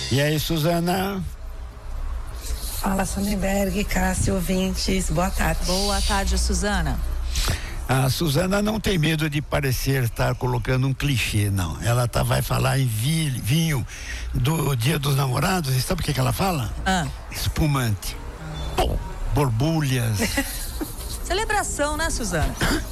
E aí, Suzana? Fala, Sonnenberg, Cássio, ouvintes, boa tarde. Boa tarde, Suzana. A Suzana não tem medo de parecer estar colocando um clichê, não. Ela vai falar em vinho do Dia dos Namorados, e sabe o que ela fala? Espumante. Borbulhas. Celebração, né, Suzana?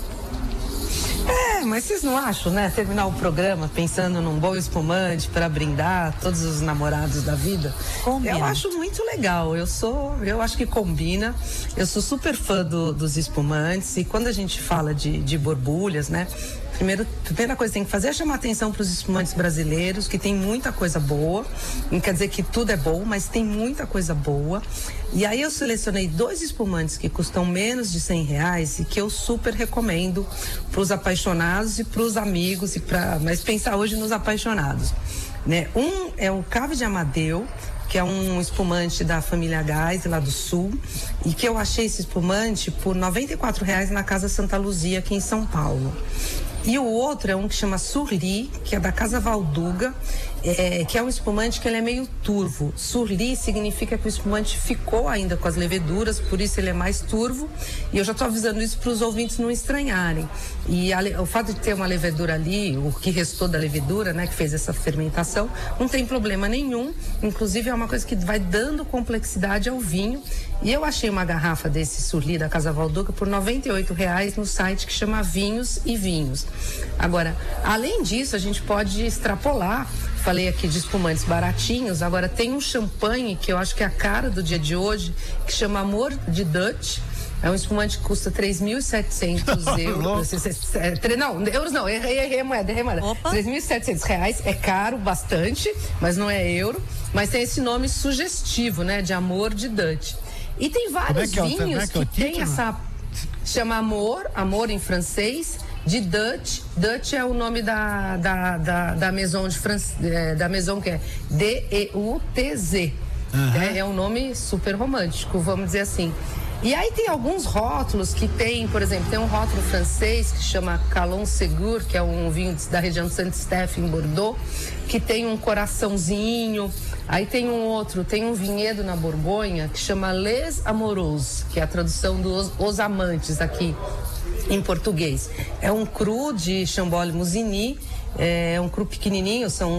Mas vocês não acham, né? Terminar o programa pensando num bom espumante para brindar todos os namorados da vida? Combina. Eu acho muito legal. Eu acho que combina. Eu sou super fã dos espumantes, e quando a gente fala de borbulhas, né? Primeira coisa que tem que fazer é chamar atenção para os espumantes brasileiros, que tem muita coisa boa. Não quer dizer que tudo é bom, mas tem muita coisa boa. E aí eu selecionei 2 espumantes que custam menos de R$100 e que eu super recomendo para os apaixonados e para os amigos, mas pensar hoje nos apaixonados, né? Um é o Cave de Amadeu, que é um espumante da família Gás, lá do Sul, e que eu achei esse espumante por R$94 na Casa Santa Luzia, aqui em São Paulo. E o outro é um que chama Surli, que é da Casa Valduga, que é um espumante que ele é meio turvo. Surli significa que o espumante ficou ainda com as leveduras, por isso ele é mais turvo. E eu já estou avisando isso para os ouvintes não estranharem. E o fato de ter uma levedura ali, o que restou da levedura, né, que fez essa fermentação, não tem problema nenhum. Inclusive é uma coisa que vai dando complexidade ao vinho. E eu achei uma garrafa desse Surli da Casa Valduga por R$98 no site que chama Vinhos e Vinhos. Agora, além disso, a gente pode extrapolar. Falei aqui de espumantes baratinhos, agora tem um champanhe que eu acho que é a cara do dia de hoje, que chama Amor de Dutch. É um espumante que custa 3.700 euros. Euros não, errei a moeda. R$3.700, é caro bastante, mas não é euro. Mas tem esse nome sugestivo, né, de Amor de Dutch. E tem vários vinhos que tem essa... Chama Amor em francês, de Dutch. Dutch é o nome da Maison de da Maison, que é D-E-U-T-Z. É um nome super romântico, vamos dizer assim. E aí tem alguns rótulos que tem, por exemplo, tem um rótulo francês que chama Calon Segur, que é um vinho da região de Saint-Estèphe, em Bordeaux, que tem um coraçãozinho. Aí tem um vinhedo na Borgonha que chama Les Amoureux, que é a tradução dos Os Amantes aqui em português. É um cru de Chambord Musigny. É um cru pequenininho, são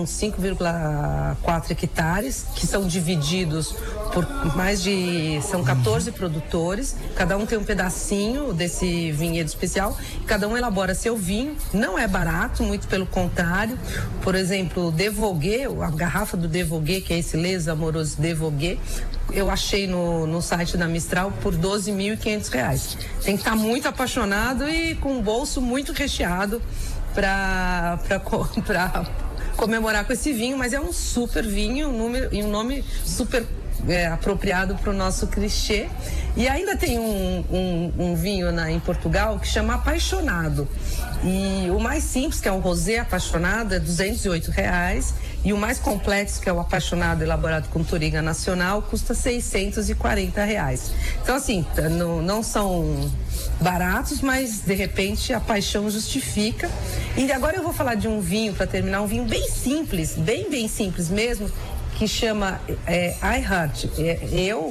5,4 hectares, que são divididos por são 14 produtores, cada um tem um pedacinho desse vinhedo especial, cada um elabora seu vinho. Não é barato, muito pelo contrário. Por exemplo, o Devoguet, a garrafa do Devoguet, que é esse Les Amoureux Devoguet, eu achei no site da Mistral por R$12.500. Tem que estar muito apaixonado e com o bolso muito recheado para comemorar com esse vinho, mas é um super vinho, um nome super apropriado para o nosso clichê. E ainda tem um vinho em Portugal que chama Apaixonado. E o mais simples, que é o Rosé Apaixonado, é R$208. E o mais complexo, que é o Apaixonado elaborado com Touriga Nacional, custa R$640. Então, assim, não são baratos, mas de repente a paixão justifica. E agora eu vou falar de um vinho, para terminar, um vinho bem simples, bem simples mesmo, que chama I Heart. Eu